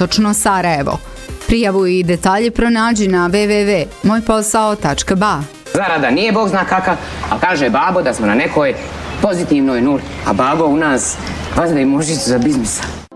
Istočno Sarajevo. Prijavu i detalje pronađi na www.mojposao.ba. Zarada nije bog zna kakav, a kaže babo da smo na nekoj pozitivnoj nuli, a babo u nas vazda i mužicu za bizmisa.